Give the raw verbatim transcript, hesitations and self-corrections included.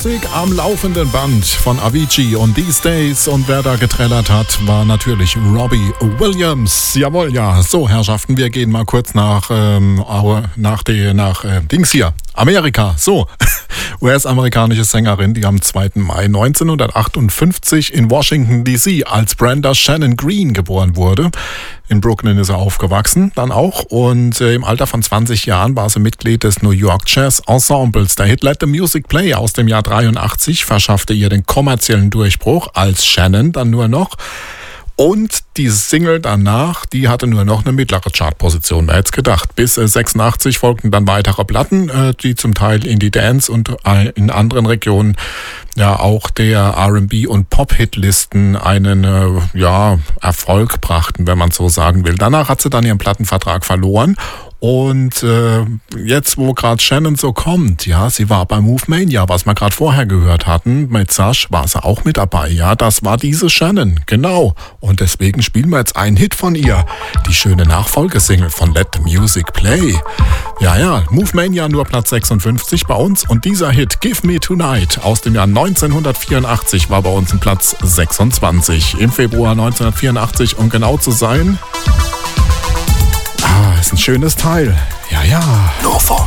Musik am laufenden Band von Avicii und These Days. Und wer da getrellert hat, war natürlich Robbie Williams. Jawohl, ja. So, Herrschaften, wir gehen mal kurz nach, ähm, nach, die, nach äh, Dings hier. Amerika. So, U S-amerikanische Sängerin, die am zweiten Mai neunzehnhundertachtundfünfzig in Washington D C als Brenda Shannon Green geboren wurde. In Brooklyn ist er aufgewachsen, dann auch. Und äh, im Alter von zwanzig Jahren war sie Mitglied des New York Jazz Ensembles. Der Hit Let the Music Play aus dem Jahr dreiundachtzig verschaffte ihr den kommerziellen Durchbruch als Shannon dann nur noch. Und die Single danach, die hatte nur noch eine mittlere Chartposition, wer hätte es gedacht. Bis äh, sechsundachtzig folgten dann weitere Platten, äh, die zum Teil in die Dance- und äh, in anderen Regionen ja auch der R and B- und Pop-Hit-Listen einen äh, ja, Erfolg brachten, wenn man so sagen will. Danach hat sie dann ihren Plattenvertrag verloren. Und äh, jetzt, wo gerade Shannon so kommt, ja, sie war bei Move Mania, was wir gerade vorher gehört hatten, mit Sash war sie auch mit dabei, ja, das war diese Shannon, genau. Und deswegen spielen wir jetzt einen Hit von ihr, die schöne Nachfolgesingle von Let the Music Play. Ja, ja, Move Mania nur Platz sechsundfünfzig bei uns und dieser Hit Give Me Tonight aus dem Jahr neunzehnhundertvierundachtzig war bei uns im Platz sechsundzwanzig. Im Februar neunzehnhundertvierundachtzig, um genau zu sein. Ah, ist ein schönes Teil. Ja, ja. Nur